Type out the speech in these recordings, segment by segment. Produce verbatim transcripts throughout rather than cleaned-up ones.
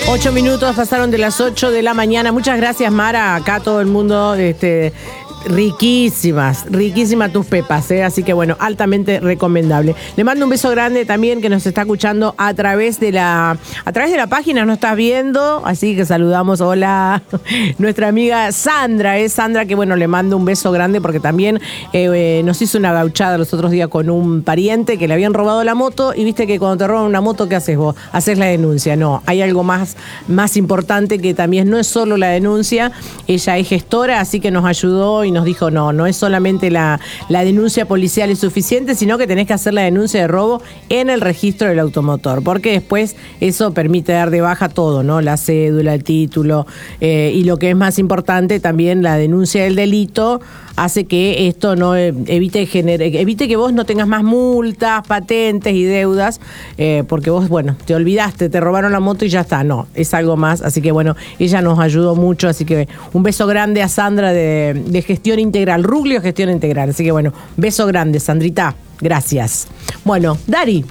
Ocho minutos pasaron de las ocho de la mañana. Muchas gracias, Mara. Acá todo el mundo, este, riquísimas, riquísimas tus pepas, ¿eh? Así que bueno, altamente recomendable. Le mando un beso grande también que nos está escuchando a través de la, a través de la página, nos estás viendo, así que saludamos, hola, nuestra amiga Sandra, es ¿eh? Sandra, que bueno, le mando un beso grande porque también eh, eh, nos hizo una gauchada los otros días con un pariente que le habían robado la moto y viste que cuando te roban una moto, ¿qué haces vos? Haces la denuncia. No, hay algo más, más importante que también no es solo la denuncia, ella es gestora, así que nos ayudó y y nos dijo, no, no es solamente la, la denuncia policial es suficiente, sino que tenés que hacer la denuncia de robo en el registro del automotor, porque después eso permite dar de baja todo, ¿no? La cédula, el título, eh, y lo que es más importante, también la denuncia del delito hace que esto no evite, genere, evite que vos no tengas más multas, patentes y deudas, eh, porque vos, bueno, te olvidaste, te robaron la moto y ya está. No, es algo más. Así que, bueno, ella nos ayudó mucho. Así que un beso grande a Sandra de, de Gestión Integral, Ruglio Gestión Integral. Así que, bueno, beso grande, Sandrita. Gracias. Bueno, Dari,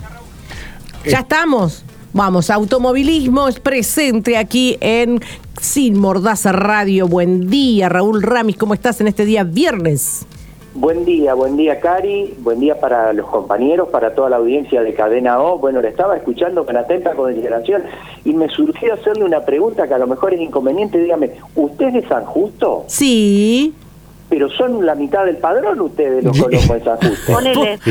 ya estamos. Vamos, automovilismo es presente aquí en Sin Mordaza Radio. Buen día, Raúl Ramis, ¿cómo estás en este día viernes? Buen día, buen día, Cari, buen día para los compañeros, para toda la audiencia de Cadena O. Bueno, le estaba escuchando con atenta consideración y me surgió hacerle una pregunta que a lo mejor es inconveniente. Dígame, ¿usted es de San Justo? Sí. Pero son la mitad del padrón ustedes, los colombos de San Justo. Ponele.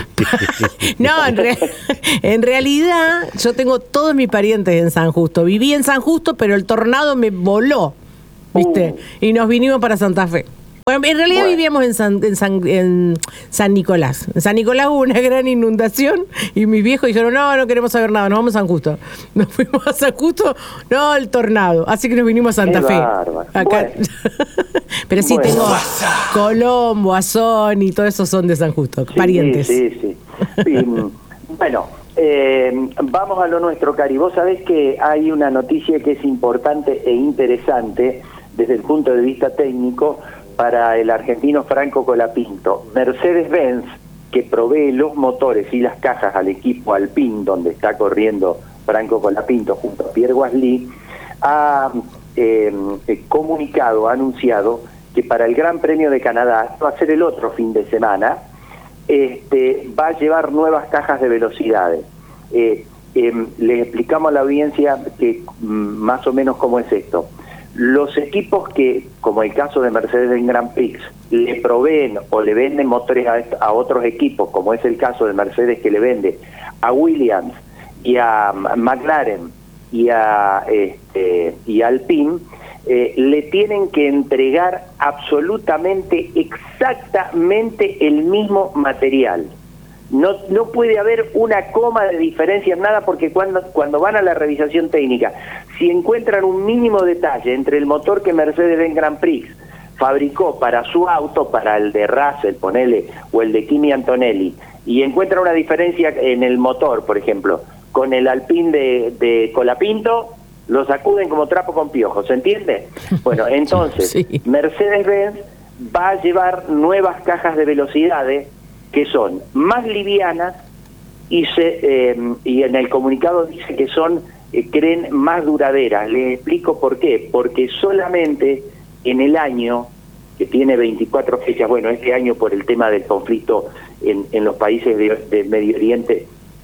No, en, re en realidad yo tengo todos mis parientes en San Justo. Viví en San Justo, pero el tornado me voló, ¿viste? Uh. Y nos vinimos para Santa Fe. Bueno, en realidad bueno. vivíamos en San, en, San, en San Nicolás. En San Nicolás hubo una gran inundación y mis viejos dijeron, no, no queremos saber nada, nos vamos a San Justo. Nos fuimos a San Justo, no, el tornado. Así que nos vinimos a Santa Qué Fe. Acá. Bueno. Pero sí, bueno. tengo Colombo, Azón y todo eso son de San Justo, sí, parientes. Sí, sí, sí. Y, bueno, eh, vamos a lo nuestro, Cari. Vos sabés que hay una noticia que es importante e interesante desde el punto de vista técnico para el argentino Franco Colapinto. Mercedes-Benz, que provee los motores y las cajas al equipo Alpine, donde está corriendo Franco Colapinto junto a Pierre Gasly, ha eh, comunicado, ha anunciado que para el Gran Premio de Canadá, va a ser el otro fin de semana, este, va a llevar nuevas cajas de velocidades. Eh, eh, le explicamos a la audiencia que mm, más o menos cómo es esto. Los equipos que, como el caso de Mercedes en Grand Prix, le proveen o le venden motores a, a otros equipos, como es el caso de Mercedes que le vende a Williams y a McLaren y a, este, y a Alpine, eh, le tienen que entregar absolutamente, exactamente el mismo material. No, no puede haber una coma de diferencia en nada, porque cuando, cuando van a la revisación técnica, si encuentran un mínimo detalle entre el motor que Mercedes-Benz Grand Prix fabricó para su auto, para el de Russell, ponele, o el de Kimi Antonelli, y encuentran una diferencia en el motor, por ejemplo, con el Alpine de, de Colapinto, lo sacuden como trapo con piojos, ¿se entiende? Bueno, entonces, sí. Mercedes-Benz va a llevar nuevas cajas de velocidades que son más livianas y, se, eh, y en el comunicado dice que son, eh, creen, más duraderas. Les explico por qué. Porque solamente en el año, que tiene veinticuatro fechas, bueno, este año por el tema del conflicto en, en los países de, de Medio Oriente,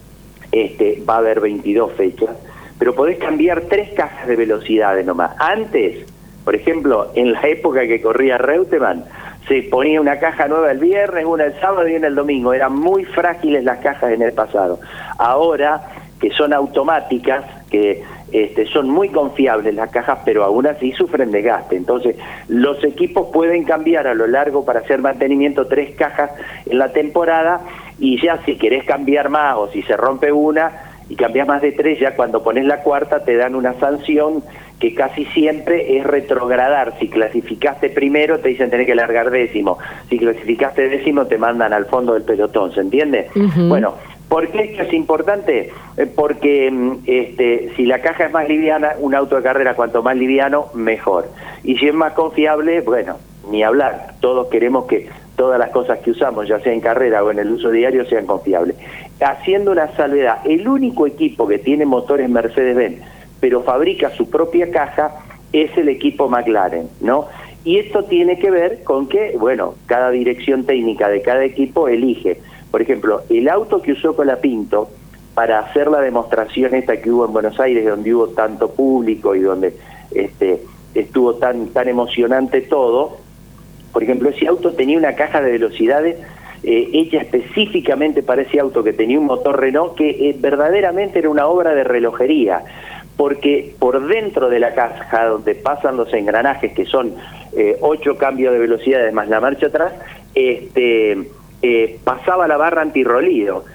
este, va a haber veintidós fechas, pero podés cambiar tres cajas de velocidades nomás. Antes, por ejemplo, en la época que corría Reutemann, se ponía una caja nueva el viernes, una el sábado y una el domingo. Eran muy frágiles las cajas en el pasado. Ahora, que son automáticas, que este, son muy confiables las cajas, pero aún así sufren desgaste. Entonces, los equipos pueden cambiar a lo largo para hacer mantenimiento tres cajas en la temporada, y ya si querés cambiar más o si se rompe una y cambias más de tres, ya cuando pones la cuarta te dan una sanción que casi siempre es retrogradar. Si clasificaste primero te dicen tenés que largar décimo, si clasificaste décimo te mandan al fondo del pelotón, ¿se entiende? Uh-huh. Bueno, ¿por qué esto es importante? Eh, porque este, si la caja es más liviana, un auto de carrera cuanto más liviano, mejor. Y si es más confiable, bueno, ni hablar. Todos queremos que todas las cosas que usamos, ya sea en carrera o en el uso diario, sean confiables. Haciendo una salvedad, el único equipo que tiene motores Mercedes-Benz pero fabrica su propia caja, es el equipo McLaren, ¿no? Y esto tiene que ver con que, bueno, cada dirección técnica de cada equipo elige. Por ejemplo, el auto que usó Colapinto para hacer la demostración esta que hubo en Buenos Aires, donde hubo tanto público y donde este, estuvo tan, tan emocionante todo, por ejemplo, ese auto tenía una caja de velocidades eh, hecha específicamente para ese auto, que tenía un motor Renault, que eh, verdaderamente era una obra de relojería, porque por dentro de la caja, donde pasan los engranajes, que son eh, ocho cambios de velocidades más la marcha atrás, este, eh, pasaba la barra antirrolido.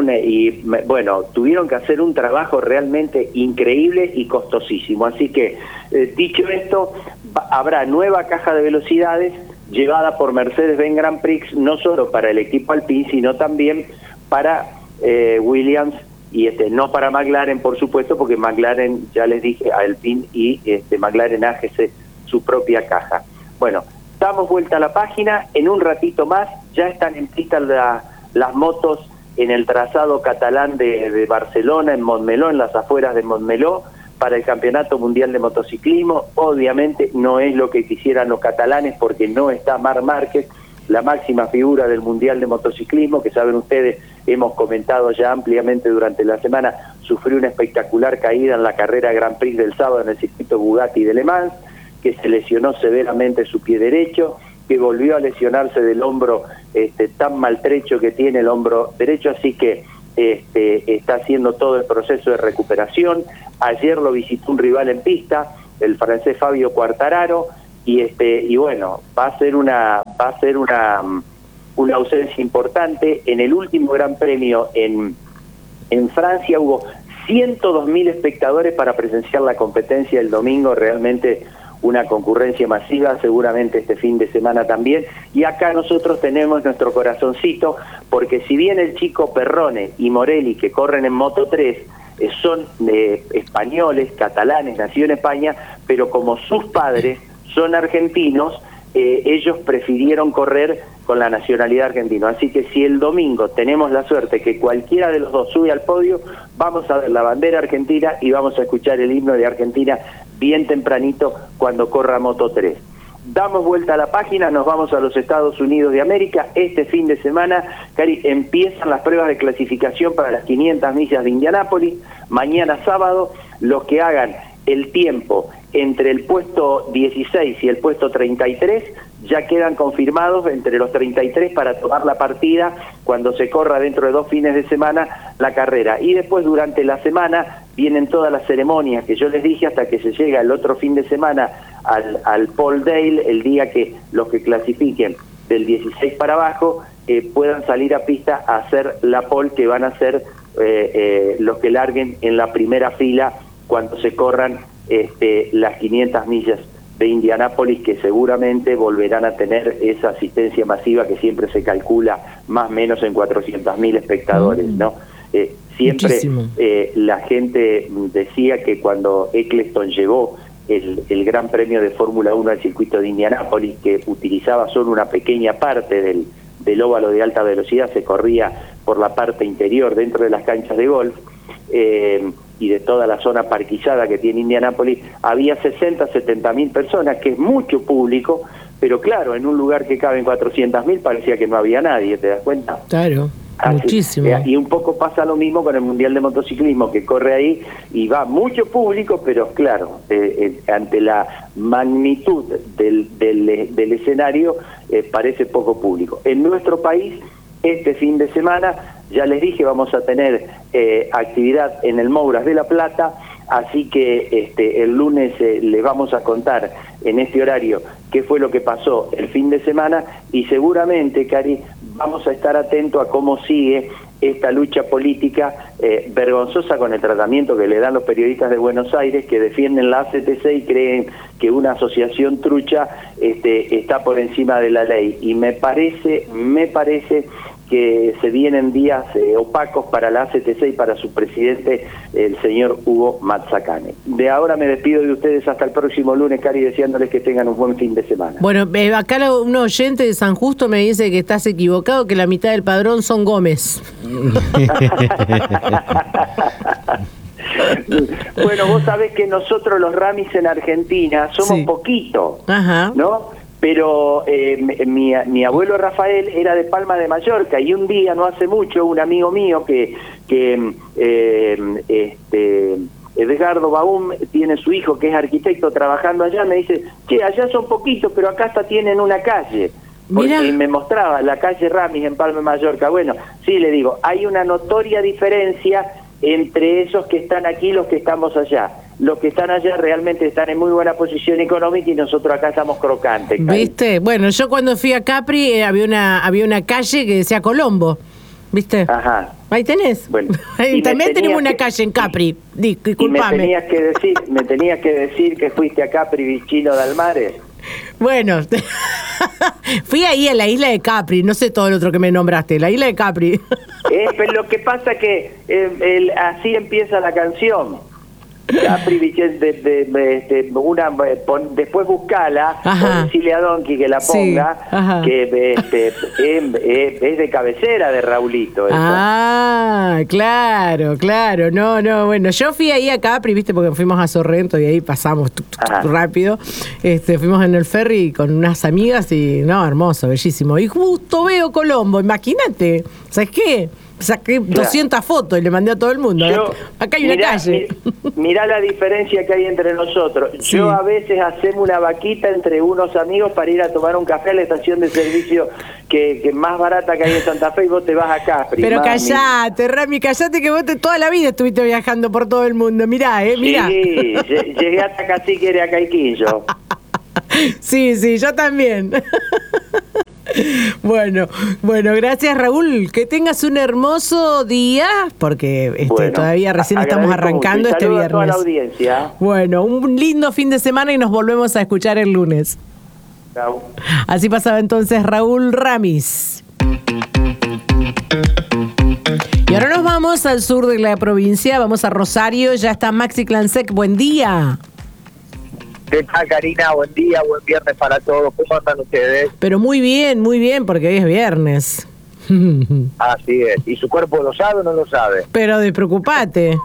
Y bueno, tuvieron que hacer un trabajo realmente increíble y costosísimo. Así que, eh, dicho esto, habrá nueva caja de velocidades llevada por Mercedes-Benz Grand Prix, no solo para el equipo Alpine, sino también para eh, Williams, y este no para McLaren, por supuesto, porque McLaren, ya les dije, Alpine y este, McLaren A G C su propia caja. Bueno, damos vuelta a la página, en un ratito más ya están en pista la, las motos en el trazado catalán de, de Barcelona, en Montmeló, en las afueras de Montmeló, para el Campeonato Mundial de Motociclismo. Obviamente no es lo que quisieran los catalanes, porque no está Marc Márquez, la máxima figura del Mundial de Motociclismo, que saben ustedes, hemos comentado ya ampliamente durante la semana, sufrió una espectacular caída en la carrera Grand Prix del sábado en el circuito Bugatti de Le Mans, que se lesionó severamente su pie derecho, que volvió a lesionarse del hombro este, tan maltrecho que tiene el hombro derecho, así que este, está haciendo todo el proceso de recuperación. Ayer lo visitó un rival en pista, el francés Fabio Quartararo, y este y bueno, va a ser una va a ser una una ausencia importante. En el último Gran Premio en en Francia hubo ciento dos mil espectadores para presenciar la competencia el domingo, realmente una concurrencia masiva, seguramente este fin de semana también, y acá nosotros tenemos nuestro corazoncito, porque si bien el chico Perrone y Morelli, que corren en Moto tres, eh, son eh, españoles, catalanes, nacidos en España, pero como sus padres son argentinos, eh, ellos prefirieron correr con la nacionalidad argentina. Así que si el domingo tenemos la suerte que cualquiera de los dos sube al podio, vamos a ver la bandera argentina y vamos a escuchar el himno de Argentina bien tempranito cuando corra Moto tres. Damos vuelta a la página, nos vamos a los Estados Unidos de América. Este fin de semana, Cari, empiezan las pruebas de clasificación para las quinientas millas de Indianápolis. Mañana sábado, los que hagan el tiempo entre el puesto dieciséis y el puesto treinta y tres ya quedan confirmados entre los treinta y tres para tomar la partida cuando se corra dentro de dos fines de semana la carrera. Y después durante la semana vienen todas las ceremonias que yo les dije hasta que se llega el otro fin de semana al, al Pole Day, el día que los que clasifiquen del dieciséis para abajo eh, puedan salir a pista a hacer la pole, que van a ser eh, eh, los que larguen en la primera fila cuando se corran este, las quinientas millas de Indianápolis, que seguramente volverán a tener esa asistencia masiva que siempre se calcula más o menos en cuatrocientos mil espectadores, mm. ¿no? Eh, siempre eh, la gente decía que cuando Eccleston llevó el, el Gran Premio de Fórmula uno al circuito de Indianápolis, que utilizaba solo una pequeña parte del, del óvalo de alta velocidad, se corría por la parte interior dentro de las canchas de golf, eh, y de toda la zona parquizada que tiene Indianápolis, había sesenta, setenta mil personas, que es mucho público, pero claro, en un lugar que caben cuatrocientas mil parecía que no había nadie, ¿te das cuenta? Claro, así, muchísimo. Eh, y un poco pasa lo mismo con el Mundial de Motociclismo, que corre ahí y va mucho público, pero claro, eh, eh, ante la magnitud del, del, del escenario, eh, parece poco público. En nuestro país, este fin de semana, ya les dije, vamos a tener eh, actividad en el Mouras de La Plata, así que este, el lunes eh, les vamos a contar en este horario qué fue lo que pasó el fin de semana, y seguramente, Cari, vamos a estar atentos a cómo sigue esta lucha política eh, vergonzosa con el tratamiento que le dan los periodistas de Buenos Aires, que defienden la A C T C y creen que una asociación trucha este, está por encima de la ley. Y me parece, me parece que se vienen días eh, opacos para la A C T C y para su presidente, el señor Hugo Mazzacane. De ahora me despido de ustedes hasta el próximo lunes, Cari, deseándoles que tengan un buen fin de semana. Bueno, eh, acá un oyente de San Justo me dice que estás equivocado, que la mitad del padrón son Gómez. Bueno, vos sabés que nosotros los Ramis en Argentina somos Sí. poquito, Ajá. ¿no? Pero eh, mi, mi abuelo Rafael era de Palma de Mallorca y un día, no hace mucho, un amigo mío que, que eh, este, Edgardo Baum tiene su hijo que es arquitecto trabajando allá, me dice, che, allá son poquitos, pero acá hasta tienen una calle. Porque Mirá. me mostraba la calle Ramis en Palma de Mallorca. Bueno, sí, le digo, hay una notoria diferencia entre esos que están aquí y los que estamos allá. Los que están allá realmente están en muy buena posición económica y nosotros acá estamos crocantes. Cari. ¿Viste? Bueno, yo cuando fui a Capri eh, había una había una calle que decía Colombo, ¿viste? Ajá. Ahí tenés. Bueno, Ahí y también me tenemos tenías una que- calle en Capri. Di- Y me Disculpame. tenías que decir, me tenías que decir que fuiste a Capri Vicino de Almares. Bueno, fui ahí a la isla de Capri, no sé todo lo otro que me nombraste, la isla de Capri. Eh, pero lo que pasa que eh, el- así empieza la canción. Capri Vicente, de, de- de- de- una, eh, pon- después buscala, Ajá. o decirle a Donkey que la Sí, ponga, ajá. que este, em- eh, es de cabecera de Raulito. eso. Ah, claro, claro. No, no, bueno, yo fui ahí a Capri, viste, porque fuimos a Sorrento y ahí pasamos tuc, tuc, tuc, Ajá. rápido. Este, fuimos en el ferry con unas amigas y no, hermoso, bellísimo. Y justo veo Colombo, imagínate, ¿sabes qué? Saqué doscientas fotos y le mandé a todo el mundo. Yo- Acá hay una mirá, calle. mi- Mirá la diferencia que hay entre nosotros. Sí. Yo a veces hacemos una vaquita entre unos amigos para ir a tomar un café a la estación de servicio que, que más barata que hay en Santa Fe y vos te vas a Capri. Pero mami. callate, Rami, callate que vos te, toda la vida estuviste viajando por todo el mundo. Mirá, eh, mirá. Sí, lle- llegué hasta Cacique a Caiquillo. Sí, sí, yo también. Bueno, bueno, gracias Raúl, que tengas un hermoso día, porque este, Bueno, todavía recién a- estamos agradezco arrancando mucho y este saludo a toda la viernes. audiencia. Bueno, un lindo fin de semana y nos volvemos a escuchar el lunes. Chau. Así pasaba entonces Raúl Ramis. Y ahora nos vamos al sur de la provincia, vamos a Rosario, ya está Maxi Clansec, buen día. ¿Qué tal, Karina? Buen día, buen viernes para todos. ¿Cómo andan ustedes? Pero muy bien, muy bien, porque hoy es viernes. Así es. ¿Y su cuerpo lo sabe o no lo sabe? Pero despreocupate.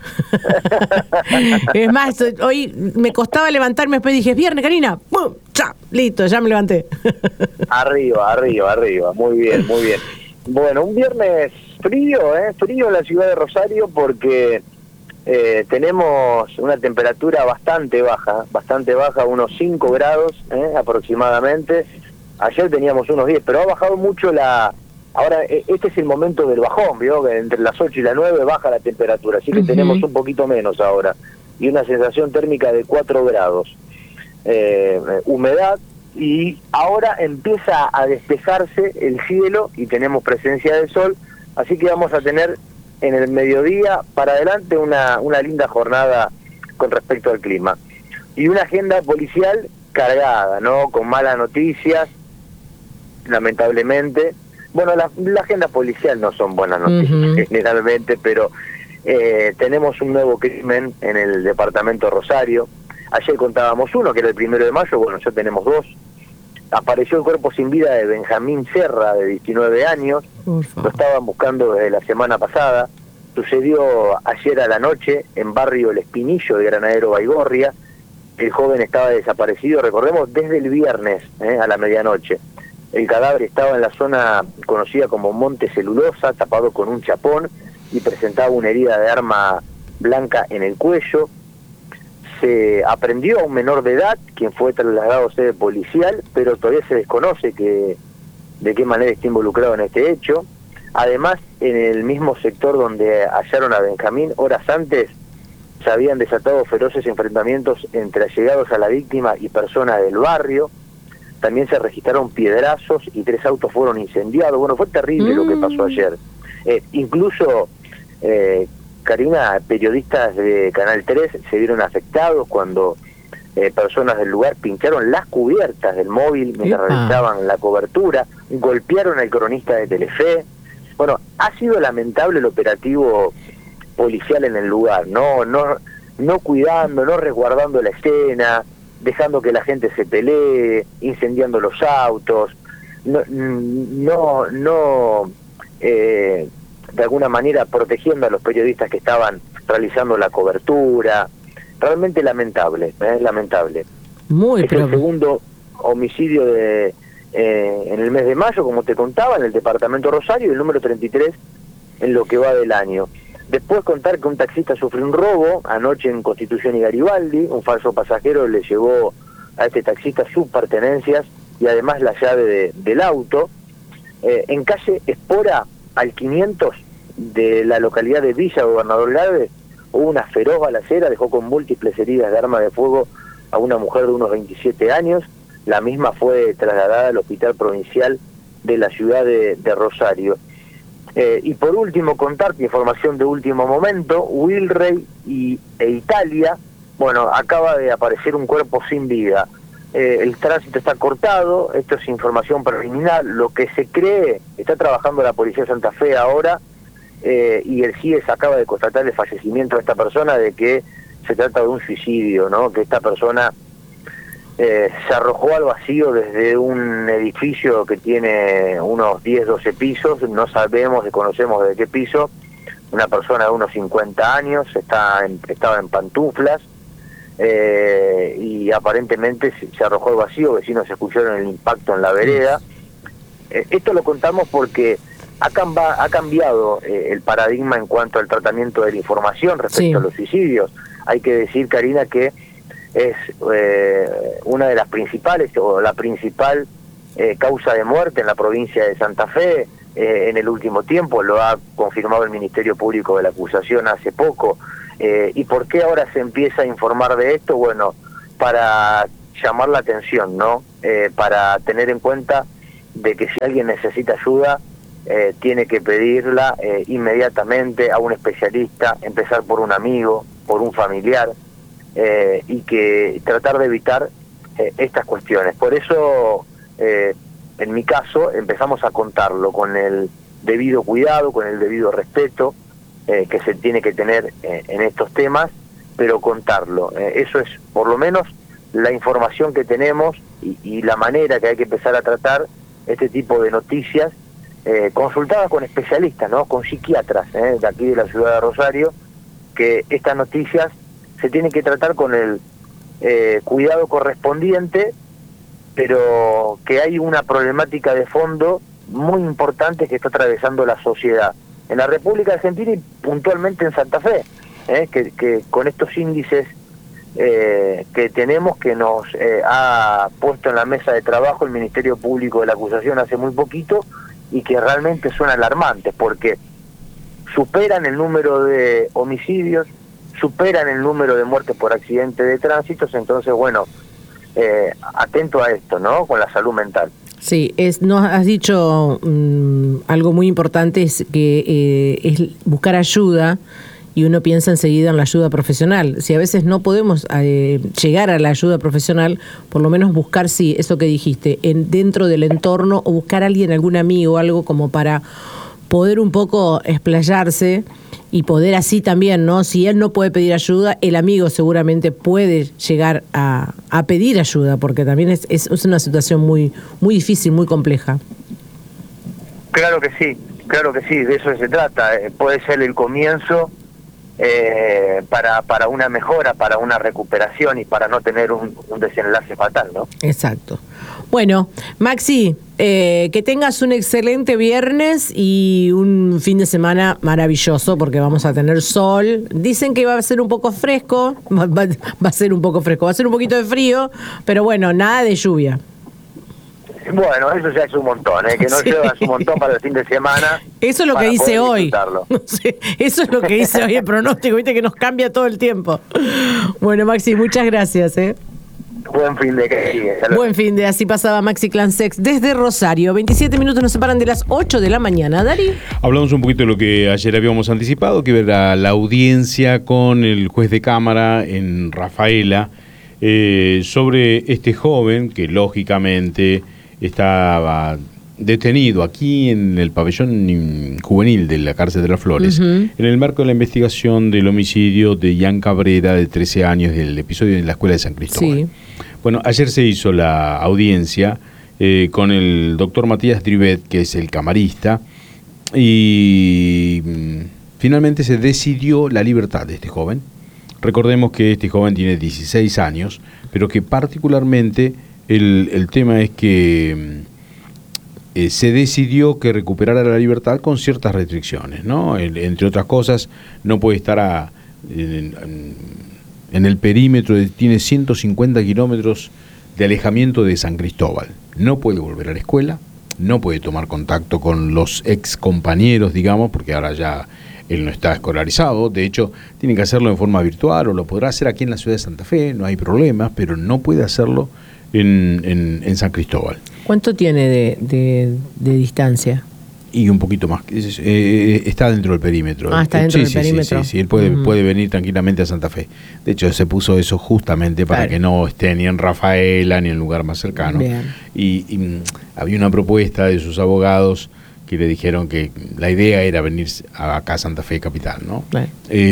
Es más, hoy me costaba levantarme, después dije, es viernes, Karina. ¡Pum! ¡Cha! Listo, ya me levanté. Arriba, arriba, arriba. Muy bien, muy bien. Bueno, un viernes frío, ¿eh? Frío en la ciudad de Rosario porque eh, tenemos una temperatura bastante baja, bastante baja, unos cinco grados ¿eh? aproximadamente. Ayer teníamos unos diez, pero ha bajado mucho la... Ahora, eh, este es el momento del bajón, ¿vio? Que entre las ocho y las nueve baja la temperatura, así que Ujú. tenemos un poquito menos ahora. Y una sensación térmica de cuatro grados. Eh, humedad, y ahora empieza a despejarse el cielo y tenemos presencia de sol, así que vamos a tener en el mediodía para adelante una, una linda jornada con respecto al clima. Y una agenda policial cargada, ¿no? Con malas noticias, lamentablemente. Bueno, la, la agenda policial no son buenas noticias Ujú. generalmente, pero eh, tenemos un nuevo crimen en el departamento Rosario. Ayer contábamos uno, que era el primero de mayo, bueno, ya tenemos dos. Apareció el cuerpo sin vida de Benjamín Serra, de diecinueve años. Por Lo favor. estaban buscando desde la semana pasada. Sucedió ayer a la noche en barrio El Espinillo de Granadero Baigorria. El joven estaba desaparecido, recordemos, desde el viernes ¿eh? a la medianoche. El cadáver estaba en la zona conocida como Monte Celulosa, tapado con un chapón, y presentaba una herida de arma blanca en el cuello. Se aprendió a un menor de edad, quien fue trasladado a sede policial, pero todavía se desconoce que, de qué manera está involucrado en este hecho. Además, en el mismo sector donde hallaron a Benjamín, horas antes se habían desatado feroces enfrentamientos entre allegados a la víctima y personas del barrio. También se registraron piedrazos y tres autos fueron incendiados. Bueno, fue terrible Mm. lo que pasó ayer. Eh, incluso, eh, Karina, periodistas de Canal tres se vieron afectados cuando eh, personas del lugar pincharon las cubiertas del móvil mientras Epa. realizaban la cobertura, golpearon al cronista de Telefe. Bueno, ha sido lamentable el operativo policial en el lugar, no, no, no cuidando, no resguardando la escena, dejando que la gente se pelee, incendiando los autos, no, no, no eh, de alguna manera protegiendo a los periodistas que estaban realizando la cobertura. Realmente lamentable, ¿eh? lamentable. Muy es pero... el segundo homicidio de eh, en el mes de mayo, como te contaba, en el departamento Rosario, y el número treinta y tres en lo que va del año. Después contar que un taxista sufrió un robo anoche en Constitución y Garibaldi. Un falso pasajero le llevó a este taxista sus pertenencias y además la llave de, del auto. Eh, en calle Espora, al quinientos de la localidad de Villa Gobernador Galvez, hubo una feroz balacera, dejó con múltiples heridas de arma de fuego a una mujer de unos veintisiete años. La misma fue trasladada al Hospital Provincial de la ciudad de, de Rosario. Eh, y por último, contarte información de último momento: Wilrey y, e Italia, bueno, acaba de aparecer un cuerpo sin vida. Eh, el tránsito está cortado, esto es información preliminar. Lo que se cree, está trabajando la Policía de Santa Fe ahora, eh, y el C I E S acaba de constatar el fallecimiento de esta persona, de que se trata de un suicidio, ¿no? Que esta persona eh, se arrojó al vacío desde un edificio que tiene unos diez, doce pisos, no sabemos, desconocemos de qué piso. Una persona de unos cincuenta años, está en, estaba en pantuflas, eh, y aparentemente se, se arrojó al vacío. Vecinos escucharon el impacto en la vereda. Eh, esto lo contamos porque ha, camba, ha cambiado eh, el paradigma en cuanto al tratamiento de la información respecto sí. a los suicidios. Hay que decir, Karina, que es eh, una de las principales, o la principal eh, causa de muerte en la provincia de Santa Fe eh, en el último tiempo. Lo ha confirmado el Ministerio Público de la Acusación hace poco. Eh, ¿Y por qué ahora se empieza a informar de esto? Bueno, para llamar la atención, ¿no? Eh, para tener en cuenta de que si alguien necesita ayuda, eh, tiene que pedirla eh, inmediatamente a un especialista, empezar por un amigo, por un familiar, eh, y que tratar de evitar eh, estas cuestiones. Por eso, eh, en mi caso, empezamos a contarlo con el debido cuidado, con el debido respeto eh, que se tiene que tener eh, en estos temas, pero contarlo. Eh, eso es, por lo menos, la información que tenemos y, y la manera que hay que empezar a tratar este tipo de noticias, eh, consultadas con especialistas, ¿no? Con psiquiatras eh, de aquí de la ciudad de Rosario, que estas noticias se tienen que tratar con el eh, cuidado correspondiente, pero que hay una problemática de fondo muy importante que está atravesando la sociedad en la República Argentina y puntualmente en Santa Fe, eh, que, que con estos índices eh, que tenemos, que nos eh, ha puesto en la mesa de trabajo el Ministerio Público de la Acusación hace muy poquito, y que realmente son alarmantes porque superan el número de homicidios, superan el número de muertes por accidente de tránsitos. Entonces, bueno, eh, atento a esto, ¿no? Con la salud mental. Sí, es, nos has dicho um, algo muy importante, es que eh, es buscar ayuda, y uno piensa enseguida en la ayuda profesional. Si a veces no podemos eh, llegar a la ayuda profesional, por lo menos buscar, sí, eso que dijiste, en, dentro del entorno, o buscar a alguien, algún amigo o algo como para poder un poco explayarse y poder así también, ¿no? Si él no puede pedir ayuda, el amigo seguramente puede llegar a, a pedir ayuda, porque también es, es, es una situación muy, muy difícil, muy compleja. Claro que sí, claro que sí, de eso se trata. Eh, puede ser el comienzo eh, para, para una mejora, para una recuperación y para no tener un, un desenlace fatal, ¿no? Exacto. Bueno, Maxi, eh, que tengas un excelente viernes y un fin de semana maravilloso, porque vamos a tener sol. Dicen que va a ser un poco fresco, va, va, va a ser un poco fresco, va a ser un poquito de frío, pero bueno, nada de lluvia. Bueno, eso ya es un montón, ¿eh? Que no sí. llueva es un montón para el fin de semana. Eso es lo que dice hoy. No sé, eso es lo que dice hoy el pronóstico, viste que nos cambia todo el tiempo. Bueno, Maxi, muchas gracias, ¿eh? Buen fin de que sigue. Buen fin de, así pasaba Maxi Clansex desde Rosario. veintisiete minutos nos separan de las ocho de la mañana. Dari. Hablamos un poquito de lo que ayer habíamos anticipado, que era la audiencia con el juez de cámara en Rafaela, eh, sobre este joven que lógicamente estaba detenido aquí en el pabellón juvenil de la cárcel de las Flores, uh-huh. en el marco de la investigación del homicidio de Ian Cabrera, de trece años, del episodio en la escuela de San Cristóbal. Sí. Bueno, ayer se hizo la audiencia eh, con el doctor Matías Drivet, que es el camarista, y finalmente se decidió la libertad de este joven. Recordemos que este joven tiene dieciséis años, pero que particularmente el, el tema es que eh, se decidió que recuperara la libertad con ciertas restricciones, ¿no? El, entre otras cosas, no puede estar a, en, en, en el perímetro, de, tiene ciento cincuenta kilómetros de alejamiento de San Cristóbal. No puede volver a la escuela, no puede tomar contacto con los ex compañeros, digamos, porque ahora ya él no está escolarizado. De hecho, tiene que hacerlo en forma virtual, o lo podrá hacer aquí en la ciudad de Santa Fe, no hay problemas, pero no puede hacerlo en, en, en San Cristóbal. ¿Cuánto tiene de, de, de distancia? Y un poquito más. Eh, está dentro del perímetro. Ah, está dentro sí, del sí, perímetro. Sí, sí, sí, él puede, uh-huh. puede venir tranquilamente a Santa Fe. De hecho, se puso eso justamente para claro. que no esté ni en Rafaela ni en el lugar más cercano. Y, y había una propuesta de sus abogados que le dijeron que la idea era venir acá a Santa Fe capital, ¿no? Claro.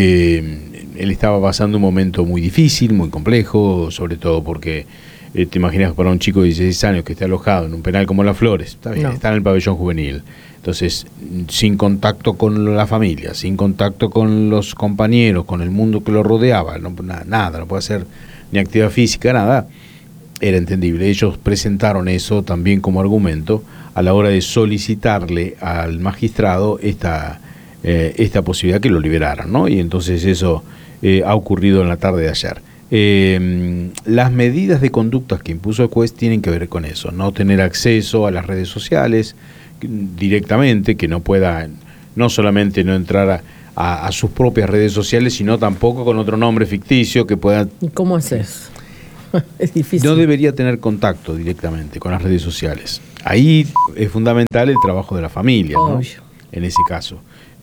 Eh, él estaba pasando un momento muy difícil, muy complejo, sobre todo porque eh, te imaginas para un chico de dieciséis años que esté alojado en un penal como Las Flores, está bien, no. está en el pabellón juvenil. Entonces, sin contacto con la familia, sin contacto con los compañeros, con el mundo que lo rodeaba, no, nada, nada, no puede hacer ni actividad física, nada, era entendible. Ellos presentaron eso también como argumento a la hora de solicitarle al magistrado esta, eh, esta posibilidad que lo liberaran, ¿no? Y entonces eso eh, ha ocurrido en la tarde de ayer. Eh, las medidas de conductas que impuso el juez tienen que ver con eso, no tener acceso a las redes sociales directamente, que no pueda, no solamente no entrar a, a, a sus propias redes sociales, sino tampoco con otro nombre ficticio que pueda... ¿Y cómo haces? Es difícil. No debería tener contacto directamente con las redes sociales. Ahí es fundamental el trabajo de la familia, ¿no? En ese caso.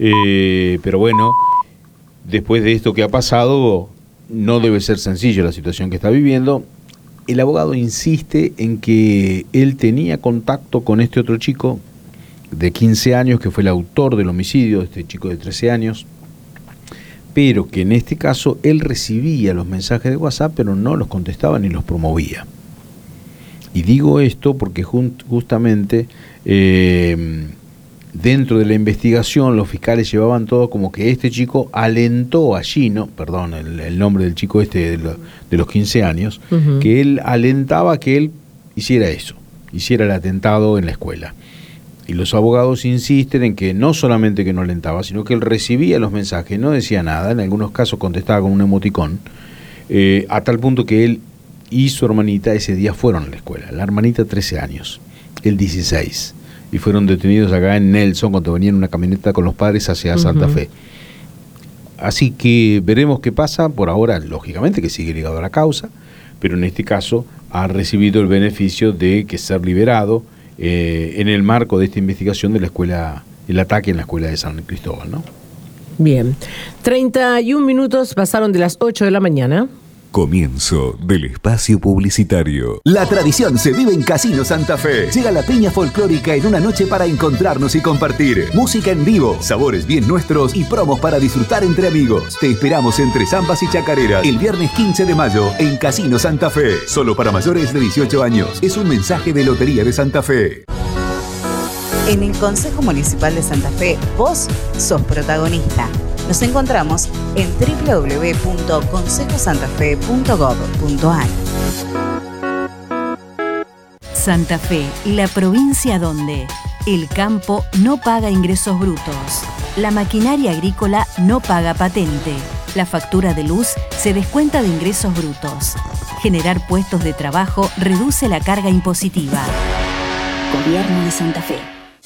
Eh, pero bueno, después de esto que ha pasado, no debe ser sencillo la situación que está viviendo. El abogado insiste en que él tenía contacto con este otro chico de quince años, que fue el autor del homicidio de este chico de trece años, pero que en este caso él recibía los mensajes de WhatsApp, pero no los contestaba ni los promovía. Y digo esto porque justamente eh, dentro de la investigación los fiscales llevaban todo como que este chico alentó a Gino, perdón, el, el nombre del chico este de, lo, de los quince años, uh-huh. que él alentaba que él hiciera eso, hiciera el atentado en la escuela. Y los abogados insisten en que no solamente que no alentaba, sino que él recibía los mensajes, no decía nada, en algunos casos contestaba con un emoticón, eh, a tal punto que él y su hermanita ese día fueron a la escuela. La hermanita trece años, él dieciséis, y fueron detenidos acá en Nelson cuando venían en una camioneta con los padres hacia uh-huh. Santa Fe. Así que veremos qué pasa. Por ahora, lógicamente que sigue ligado a la causa, pero en este caso ha recibido el beneficio de que ser liberado eh, en el marco de esta investigación de la escuela, el ataque en la escuela de San Cristóbal, ¿no? Bien, treinta y un minutos pasaron de las ocho de la mañana. Comienzo del espacio publicitario. La tradición se vive en Casino Santa Fe. Llega la piña folclórica en una noche para encontrarnos y compartir. Música en vivo, sabores bien nuestros y promos para disfrutar entre amigos. Te esperamos entre zambas y chacareras el viernes quince de mayo en Casino Santa Fe. Solo para mayores de dieciocho años. Es un mensaje de Lotería de Santa Fe. En el Consejo Municipal de Santa Fe, vos sos protagonista. Nos encontramos en doble u doble u doble u punto consejo santa fe punto gob punto a r. Santa Fe, la provincia donde el campo no paga ingresos brutos, la maquinaria agrícola no paga patente, la factura de luz se descuenta de ingresos brutos. Generar puestos de trabajo reduce la carga impositiva. Gobierno de Santa Fe.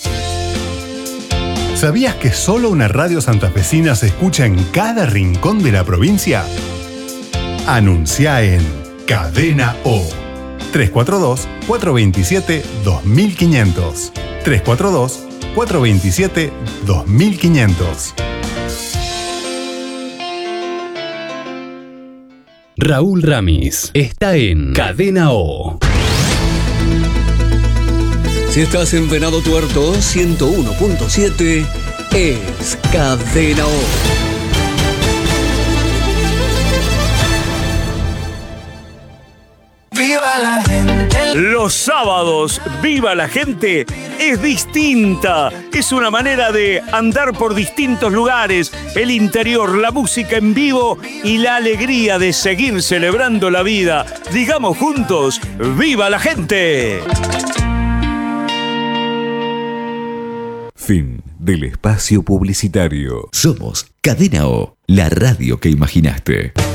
¿Sabías que solo una radio santafesina se escucha en cada rincón de la provincia? Anuncia en Cadena O. tres cuatro dos, cuatro dos siete, dos mil quinientos. tres cuatro dos, cuatro dos siete, dos mil quinientos. Raúl Ramis está en Cadena O. Si estás en Venado Tuerto, ciento uno punto siete es Cadena O. Viva la gente. Los sábados, Viva la Gente es distinta. Es una manera de andar por distintos lugares, el interior, la música en vivo y la alegría de seguir celebrando la vida. Digamos juntos, ¡Viva la Gente! Fin del espacio publicitario. Somos Cadena O, la radio que imaginaste.